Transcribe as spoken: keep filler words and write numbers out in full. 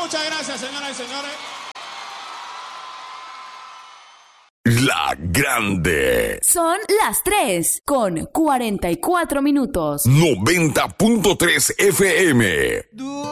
Muchas gracias, señoras y señores. La Grande. Son las tres con cuarenta y cuatro minutos. noventa punto tres F M.